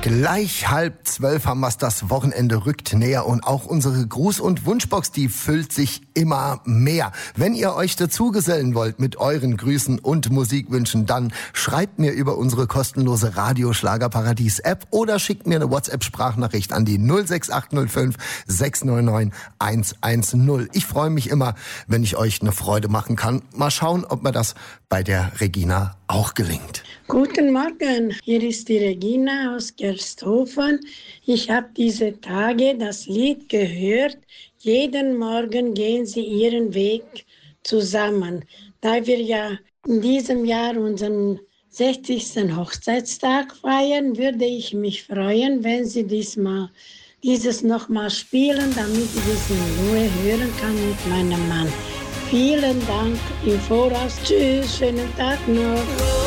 Gleich 11:30 haben wir's, das Wochenende rückt näher und auch unsere Gruß- und Wunschbox, die füllt sich immer mehr. Wenn ihr euch dazugesellen wollt mit euren Grüßen und Musikwünschen, dann schreibt mir über unsere kostenlose Radio-Schlagerparadies-App oder schickt mir eine WhatsApp-Sprachnachricht an die 06805 699 110. Ich freue mich immer, wenn ich euch eine Freude machen kann. Mal schauen, ob mir das bei der Regina auch gelingt. Guten Morgen, hier ist die Regina aus Gersthofen. Ich habe diese Tage das Lied gehört. Jeden Morgen gehen sie ihren Weg zusammen. Da wir ja in diesem Jahr unseren 60. Hochzeitstag feiern, würde ich mich freuen, wenn Sie dieses nochmal spielen, damit ich es in Ruhe hören kann mit meinem Mann. Vielen Dank im Voraus. Tschüss, schönen Tag noch.